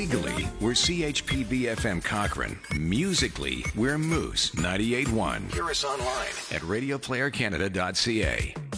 Legally, we're CHPB-FM Cochrane. Musically, we're Moose 98.1. Hear us online at radioplayercanada.ca.